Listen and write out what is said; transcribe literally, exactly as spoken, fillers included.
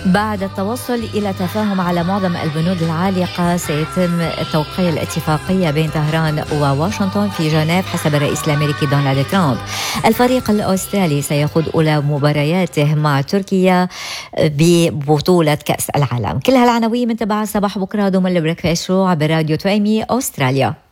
بعد التوصل إلى تفاهم على معظم البنود العالقة سيتم توقيع الاتفاقية بين طهران وواشنطن في جنيف حسب الرئيس الأمريكي دونالد ترامب. الفريق الأسترالي سيخوض أولى مبارياته مع تركيا ببطولة كأس العالم. كل هالعناوين من تبع صباح بكرة ضمن البريكفاست شو عبر راديو تويمي أستراليا.